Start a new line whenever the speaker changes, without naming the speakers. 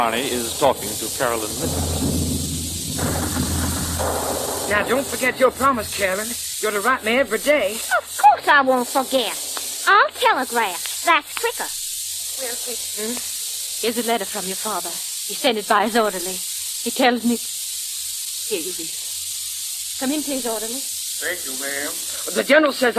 Barney is talking to Carolyn Mitchell.
Now, don't forget your promise, Carolyn. You're to write me every day.
Of course I won't forget. I'll telegraph. That's quicker.
Here's a letter from your father. He sent it by his orderly. He tells me... Here, you read it. Come in, please, orderly.
Thank you, ma'am. The general says